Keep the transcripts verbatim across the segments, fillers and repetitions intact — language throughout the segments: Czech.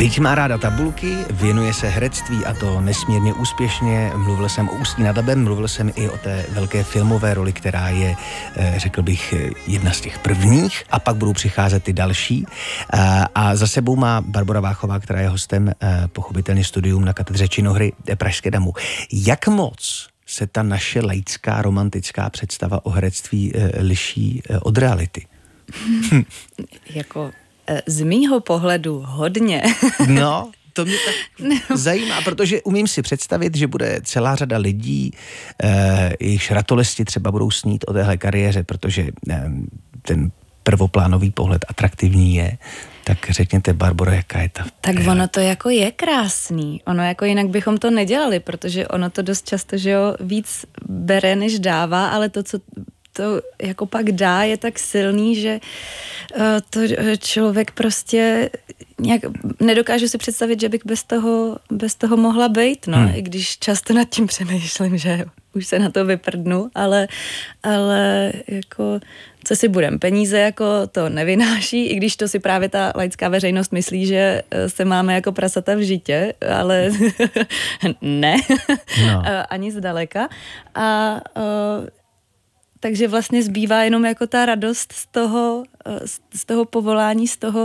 Byť má ráda tabulky, věnuje se herectví a to nesmírně úspěšně. Mluvil jsem o Ústí nad Labem, mluvil jsem i o té velké filmové roli, která je, řekl bych, jedna z těch prvních a pak budou přicházet ty další. A za sebou má Barbora Váchová, která je hostem pochopitelně studium na katedře činohry Pražské damu. Jak moc se ta naše laická romantická představa o herectví liší od reality? Jako z mýho pohledu hodně. No, to mě tak no. zajímá, protože umím si představit, že bude celá řada lidí, eh, jejichž ratolesti třeba budou snít o téhle kariéře, protože eh, ten prvoplánový pohled atraktivní je. Tak řekněte, Barboro, jaká je ta... Tak ono to jako je krásný. Ono jako jinak bychom to nedělali, protože ono to dost často, že jo, víc bere, než dává, ale to, co to jako pak dá, je tak silný, že uh, to člověk prostě nějak nedokážu si představit, že bych bez toho, bez toho mohla bejt, no, hmm. i když často nad tím přemýšlím, že už se na to vyprdnu, ale, ale jako co si budem, peníze jako to nevynáší, i když to si právě ta laická veřejnost myslí, že se máme jako prasata v žitě, ale ne, no. ani zdaleka. A uh, takže vlastně zbývá jenom jako ta radost z toho, z toho povolání, z toho,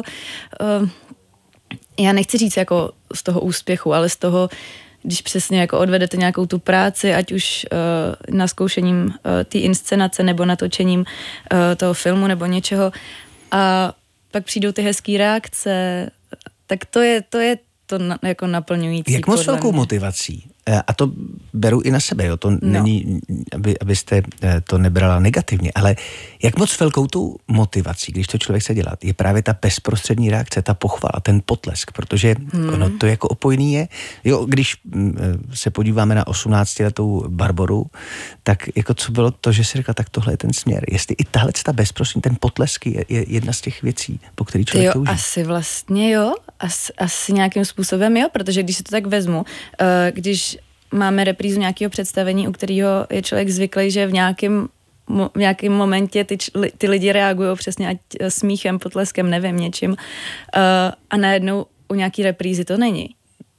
já nechci říct jako z toho úspěchu, ale z toho, když přesně jako odvedete nějakou tu práci, ať už na zkoušením té inscenace nebo natočením toho filmu nebo něčeho a pak přijdou ty hezký reakce, tak to je to, je to na, jako naplňující. Jak moc velkou motivací? A to beru i na sebe, jo. To no. není, aby, abyste to nebrala negativně, ale jak moc velkou tu motivací, když to člověk chce dělat, je právě ta bezprostřední reakce, ta pochvala, ten potlesk, protože hmm. ono to jako opojný je. Jo, když se podíváme na osmnáctiletou Barboru, tak jako co bylo to, že si řekla, tak tohle je ten směr. Jestli i tahle ta bezprostřední, ten potlesk je, je jedna z těch věcí, po který člověk jo, touží. Asi vlastně jo, asi, asi nějakým způsobem jo, protože když si to tak vezmu, když máme reprízu nějakého představení, u kterého je člověk zvyklý, že v nějakém v nějakém momentě ty, ty lidi reagují přesně ať smíchem, potleskem, nevím, něčím. Uh, a najednou u nějaký reprízy to není.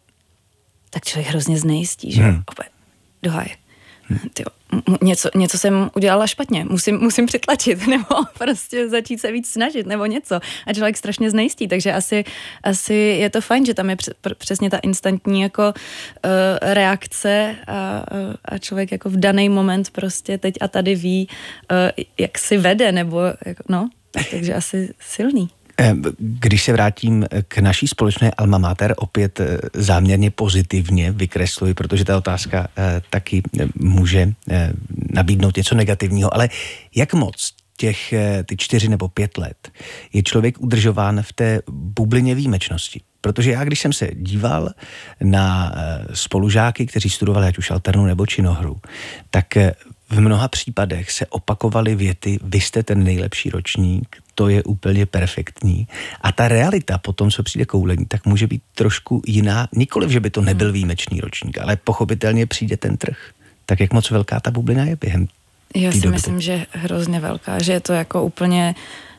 Tak člověk hrozně znejistí, že hmm. opět do háje. Hmm. Tyjo, něco, něco jsem udělala špatně, musím, musím přitlačit, nebo prostě začít se víc snažit, nebo něco. A člověk strašně znejistí, takže asi, asi je to fajn, že tam je přesně ta instantní jako uh, reakce a, a člověk jako v daný moment prostě teď a tady ví, uh, jak si vede, nebo jako, no, takže asi silný. Když se vrátím k naší společné alma mater, opět záměrně pozitivně vykresluji, protože ta otázka taky může nabídnout něco negativního, ale jak moc těch ty čtyři nebo pět let je člověk udržován v té bublině výjimečnosti? Protože já, když jsem se díval na spolužáky, kteří studovali ať už alternu nebo činohru, tak v mnoha případech se opakovaly věty, vy jste ten nejlepší ročník, to je úplně perfektní. A ta realita potom, co přijde koulení, tak může být trošku jiná. Nikoliv, že by to nebyl výjimečný ročník, ale pochopitelně přijde ten trh. Tak jak moc velká ta bublina je během Já si doby? myslím, že hrozně velká, že je to jako úplně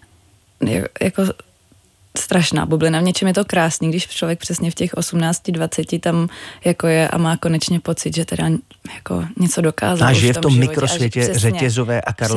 jako strašná bublina. V něčem je to krásný, když člověk přesně v těch osmnácti dvaceti tam jako je a má konečně pocit, že teda jako něco dokázal. A žije v tom životě, mikrosvětě řetězové a Karlovy